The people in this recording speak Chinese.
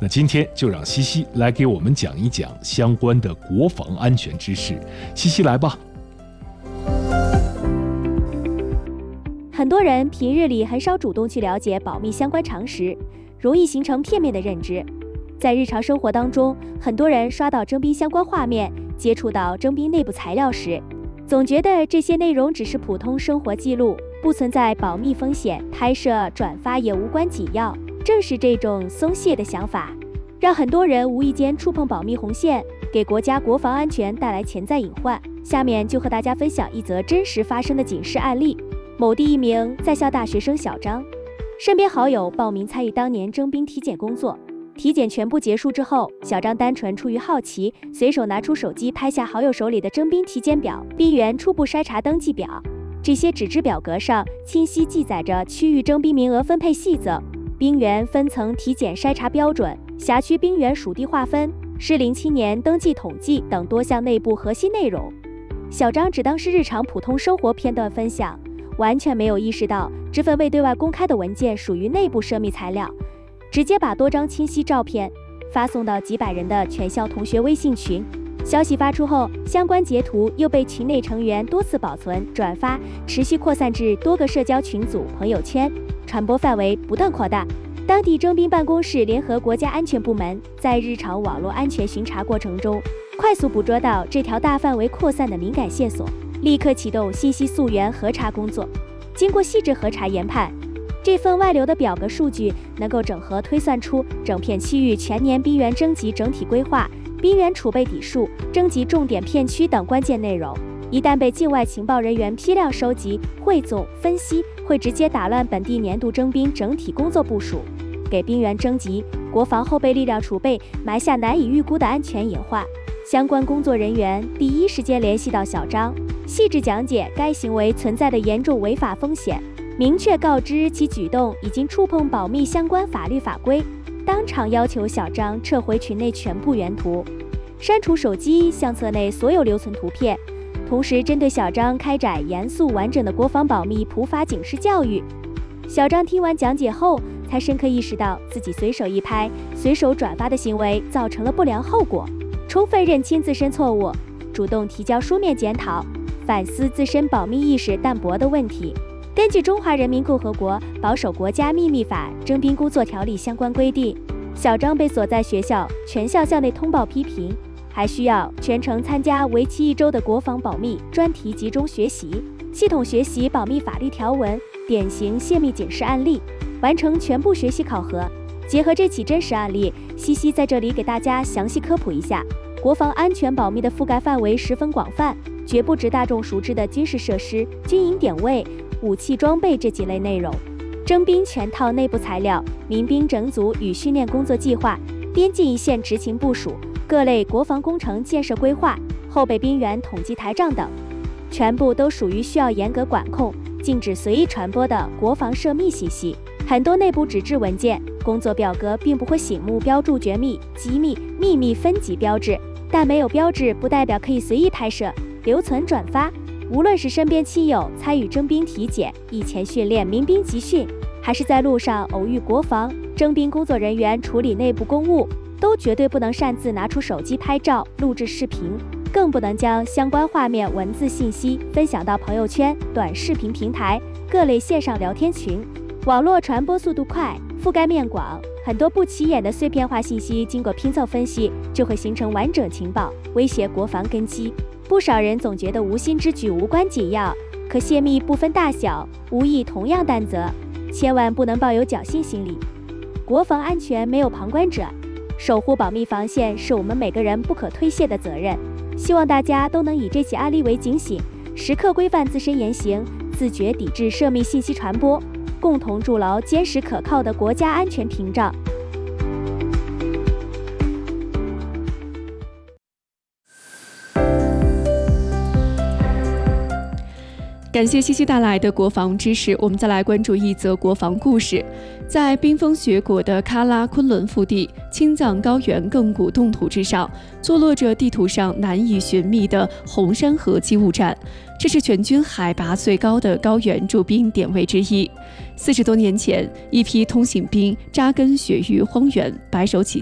那今天就让西西来给我们讲一讲相关的国防安全知识。西西来吧。 很多人平日里很少主动去了解保密相关常识，容易形成片面的认知。在日常生活当中，很多人刷到征兵相关画面，接触到征兵内部材料时，总觉得这些内容只是普通生活记录，不存在保密风险，拍摄转发也无关紧要。正是这种松懈的想法，让很多人无意间触碰保密红线，给国家国防安全带来潜在隐患。下面就和大家分享一则真实发生的警示案例。某地一名在校大学生小张，身边好友报名参与当年征兵体检工作。体检全部结束之后，小张单纯出于好奇，随手拿出手机拍下好友手里的征兵体检表、兵员初步筛查登记表。这些纸质表格上清晰记载着区域征兵名额分配细则、兵员分层体检筛查标准、辖区兵员属地划分、适龄青年登记统计等多项内部核心内容。小张只当是日常普通生活片段分享，完全没有意识到这份未对外公开的文件属于内部涉密材料，直接把多张清晰照片发送到几百人的全校同学微信群。消息发出后，相关截图又被群内成员多次保存、转发，持续扩散至多个社交群组、朋友圈，传播范围不断扩大。当地征兵办公室联合国家安全部门在日常网络安全巡查过程中，快速捕捉到这条大范围扩散的敏感线索，立刻启动信息溯源核查工作。经过细致核查研判，这份外流的表格数据能够整合推算出整片区域全年兵员征集整体规划、兵员储备底数、征集重点片区等关键内容。一旦被境外情报人员批量收集、汇总、分析，会直接打乱本地年度征兵整体工作部署，给兵员征集、国防后备力量储备埋下难以预估的安全隐患。相关工作人员第一时间联系到小张，细致讲解该行为存在的严重违法风险，明确告知其举动已经触碰保密相关法律法规，当场要求小张撤回群内全部原图，删除手机相册内所有留存图片，同时针对小张开展严肃完整的国防保密普法警示教育。小张听完讲解后，才深刻意识到自己随手一拍、随手转发的行为造成了不良后果，充分认清自身错误，主动提交书面检讨，反思自身保密意识淡薄的问题。根据《中华人民共和国保守国家秘密法》征兵工作条例相关规定，小张被所在学校全校校内通报批评，还需要全程参加为期1周的国防保密专题集中学习，系统学习保密法律条文、典型泄密警示案例，完成全部学习考核。结合这起真实案例，西西在这里给大家详细科普一下，国防安全保密的覆盖范围十分广泛，绝不止大众熟知的军事设施、军营点位、武器装备这几类内容。征兵全套内部材料、民兵整组与训练工作计划、边境一线执勤部署、各类国防工程建设规划、后备兵员统计台账等，全部都属于需要严格管控、禁止随意传播的国防涉密信息。很多内部纸质文件、工作表格并不会醒目标注绝密、机密、秘密分级标志，但没有标志不代表可以随意拍摄、留存、转发。无论是身边亲友参与征兵体检、役前训练、民兵集训，还是在路上偶遇国防征兵工作人员处理内部公务，都绝对不能擅自拿出手机拍照、录制视频，更不能将相关画面、文字信息分享到朋友圈、短视频平台、各类线上聊天群。网络传播速度快，覆盖面广，很多不起眼的碎片化信息经过拼凑分析，就会形成完整情报，威胁国防根基。不少人总觉得无心之举无关紧要，可泄密不分大小，无疑同样担责，千万不能抱有侥幸心理。国防安全没有旁观者，守护保密防线是我们每个人不可推卸的责任。希望大家都能以这起案例为警醒，时刻规范自身言行，自觉抵制涉密信息传播，共同筑牢坚实可靠的国家安全屏障。 感谢西西带来的国防知识，我们再来关注一则国防故事。在冰封雪果的喀拉昆仑腹地青藏高原亘古冻土之上，坐落着地图上难以寻觅的红山河机务站，这是全军海拔最高的高原驻兵点位之一。40多年前，一批通信兵扎根雪域荒原，白手起